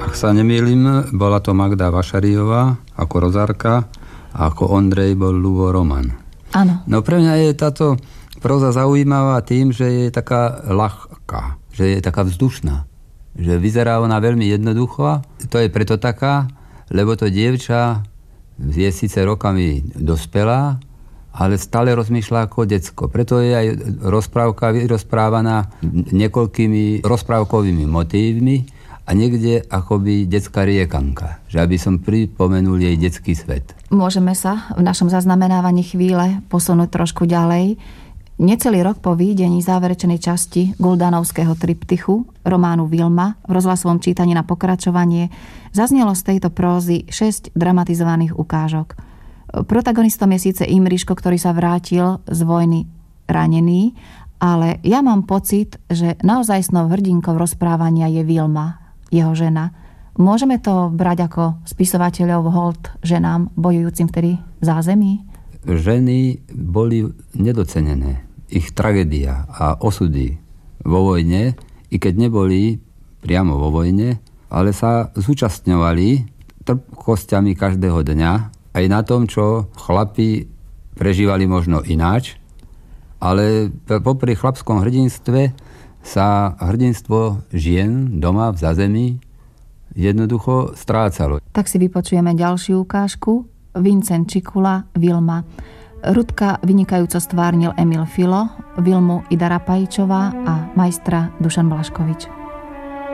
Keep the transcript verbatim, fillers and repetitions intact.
Ak sa nemýlim, bola to Magda Vašariová ako Rozárka a ako Ondrej bol Ľubo Roman. Áno. No pre mňa je táto próza zaujímavá tým, že je taká ľahká, že je taká vzdušná. Že vyzerá ona veľmi jednoducho. To je preto taká, lebo to dievča je síce rokami dospelá, ale stále rozmýšľa ako decko. Preto je aj rozprávka vyrozprávaná niekoľkými rozprávkovými motívmi a niekde akoby detská riekanka, že aby som pripomenul jej detský svet. Môžeme sa v našom zaznamenávaní chvíle posunúť trošku ďalej. Necelý rok po výjdení záverečnej časti Guldanovského triptychu, románu Vilma, v rozhlasovom čítaní na pokračovanie, zaznelo z tejto prózy šesť dramatizovaných ukážok. Protagonistom je síce Imriško, ktorý sa vrátil z vojny ranený, ale ja mám pocit, že naozajstnou hrdinkou rozprávania je Vilma, jeho žena. Môžeme to brať ako spisovateľov hold ženám bojujúcim vtedy v zázemí? Ženy boli nedocenené. Ich tragédia a osudy vo vojne, i keď neboli priamo vo vojne, ale sa zúčastňovali trpkosťami každého dňa, aj na tom, čo chlapi prežívali možno ináč, ale popri chlapskom hrdinstve sa hrdinstvo žien doma v zázemí jednoducho strácalo. Tak si vypočujeme ďalšiu ukážku. Vincent Čikula, Vilma. Rudka vynikajúco stvárnil Emil Filo, Vilmu Ida Rapajčová a majstra Dušan Blaškovič.